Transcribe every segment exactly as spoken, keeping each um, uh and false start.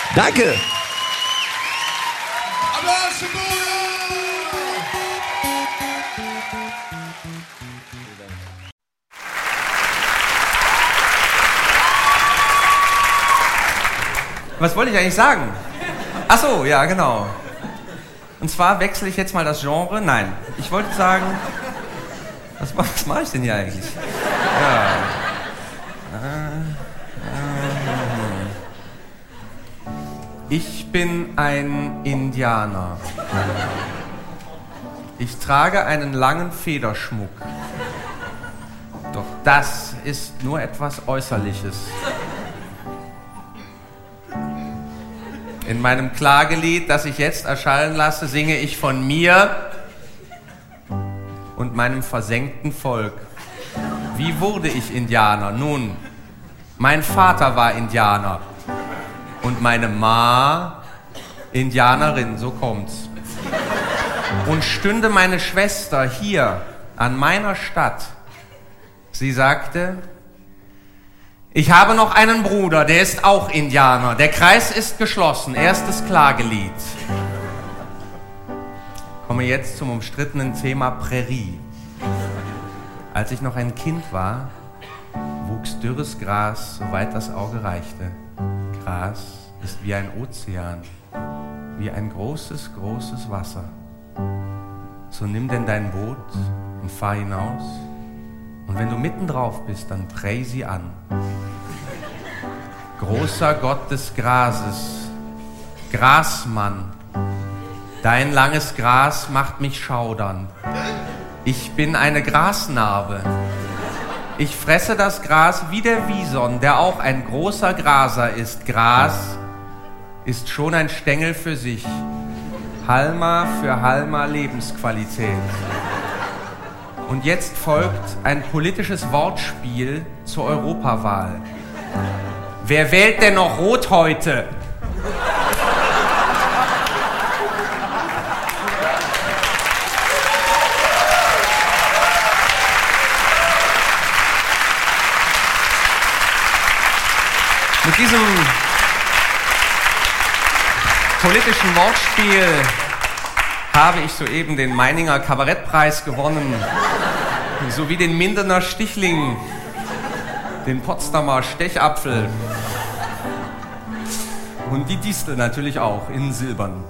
Danke. Applaus für Boga! Was wollte ich eigentlich sagen? Ach so, ja, genau. Und zwar wechsle ich jetzt mal das Genre. Nein, ich wollte sagen... Was, was mache ich denn hier eigentlich? Ja. Ich bin ein Indianer. Ich trage einen langen Federschmuck. Doch das ist nur etwas Äußerliches. In meinem Klagelied, das ich jetzt erschallen lasse, singe ich von mir und meinem versenkten Volk. Wie wurde ich Indianer? Nun, mein Vater war Indianer und meine Ma Indianerin, so kommt's. Und stünde meine Schwester hier an meiner Stadt, sie sagte: Ich habe noch einen Bruder, der ist auch Indianer. Der Kreis ist geschlossen. Erstes Klagelied. Komme jetzt zum umstrittenen Thema Prärie. Als ich noch ein Kind war, wuchs dürres Gras, soweit das Auge reichte. Gras ist wie ein Ozean, wie ein großes, großes Wasser. So nimm denn dein Boot und fahr hinaus. Und wenn du mitten drauf bist, dann prä sie an. Großer Gott des Grases, Grasmann, dein langes Gras macht mich schaudern. Ich bin eine Grasnarbe. Ich fresse das Gras wie der Wison, der auch ein großer Graser ist. Gras ist schon ein Stängel für sich. Halma für Halma Lebensqualität. Und jetzt folgt ein politisches Wortspiel zur Europawahl. Wer wählt denn noch Rot heute? Mit diesem politischen Wortspiel habe ich soeben den Meininger Kabarettpreis gewonnen, sowie den Mindener Stichling, den Potsdamer Stechapfel und die Distel natürlich auch in Silbern.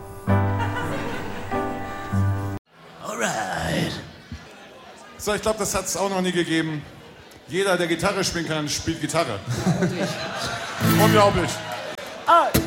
Alright. So, ich glaube, das hat es auch noch nie gegeben. Jeder, der Gitarre spielen kann, spielt Gitarre. Unglaublich. Ah.